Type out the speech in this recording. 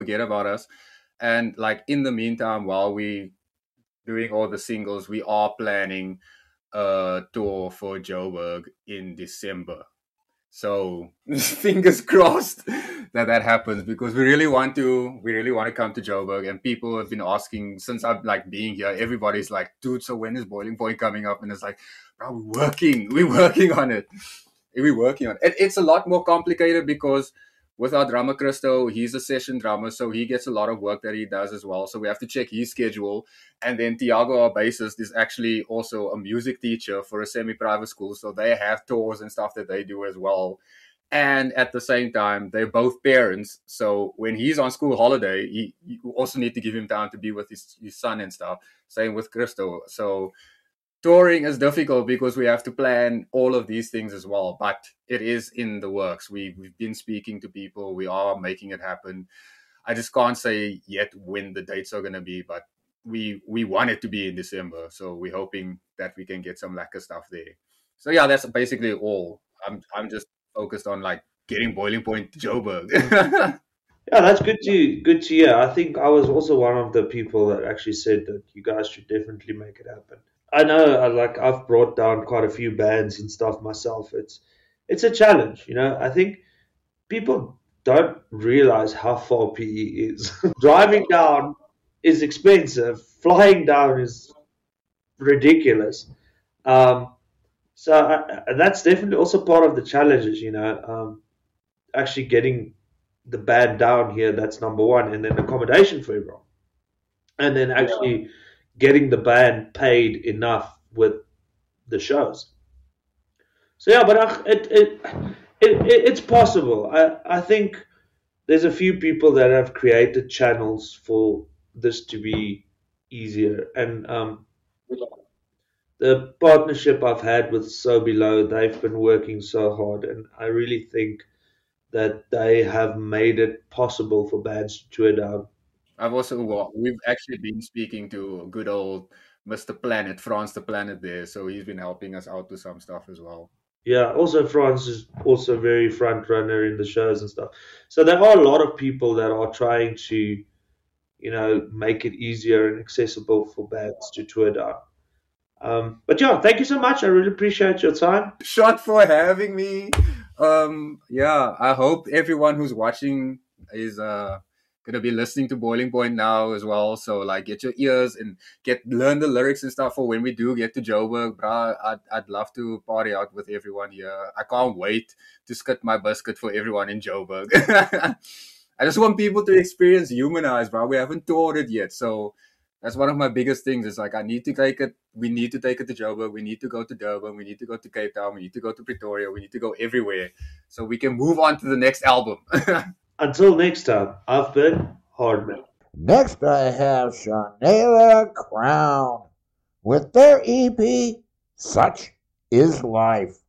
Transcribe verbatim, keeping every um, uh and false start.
forget about us. And like in the meantime, while we doing all the singles, we are planning a tour for Joburg in December. So fingers crossed that that happens, because we really want to. We really want to come to Joburg, and people have been asking since I've like being here. Everybody's like, "Dude, so when is Boiling Point coming up?" And it's like, "Bro, we're working. We're working on it. We're working on it." It's a lot more complicated because with our drummer Christo, he's a session drummer, so he gets a lot of work that he does as well. So we have to check his schedule. And then Tiago, our bassist, is actually also a music teacher for a semi-private school, so they have tours and stuff that they do as well. And at the same time, they're both parents. So when he's on school holiday, he, you also need to give him time to be with his, his son and stuff. Same with Christo. So touring is difficult because we have to plan all of these things as well, but it is in the works. We, we've been speaking to people. We are making it happen. I just can't say yet when the dates are going to be, but we we want it to be in December. So we're hoping that we can get some lacquer stuff there. So yeah, that's basically all. I'm I'm just focused on like getting Boiling Point to Joburg. Yeah, that's good to good to hear. I think I was also one of the people that actually said that you guys should definitely make it happen. I know, I, like I've brought down quite a few bands and stuff myself. It's it's a challenge, you know. I think people don't realize how far P E is. Driving down is expensive. Flying down is ridiculous. Um, so I, I- that's definitely also part of the challenges, you know. Um, actually getting the band down here, that's number one, and then accommodation for everyone, and then actually getting the band paid enough with the shows. So yeah, but uh, it, it, it, it it's possible. I I think there's a few people that have created channels for this to be easier, and um, the partnership I've had with So Below, they've been working so hard, and I really think that they have made it possible for bands to tour down. I've also well, we've actually been speaking to good old Mister Planet, France the Planet there. So he's been helping us out with some stuff as well. Yeah, also France is also very front runner in the shows and stuff. So there are a lot of people that are trying to, you know, make it easier and accessible for bands to tour down. Um, but yeah, thank you so much. I really appreciate your time. Shot for having me. Um, yeah, I hope everyone who's watching is uh gonna be listening to Boiling Point now as well. So like, get your ears and get learn the lyrics and stuff for when we do get to Joburg, bruh. I'd I'd love to party out with everyone here. I can't wait to scut my biscuit for everyone in Joburg. I just want people to experience Humanize, bro. We haven't toured it yet, so that's one of my biggest things. Is like I need to take it. We need to take it to Joburg. We need to go to Durban. We need to go to Cape Town. We need to go to Pretoria. We need to go everywhere, so we can move on to the next album. Until next time, I've been Hardman. Next, I have Shanela Crown with their E P, Such Is Life.